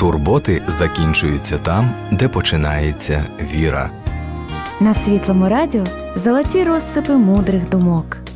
Турботи закінчуються там, де починається віра. На Світлому радіо золоті розсипи мудрих думок.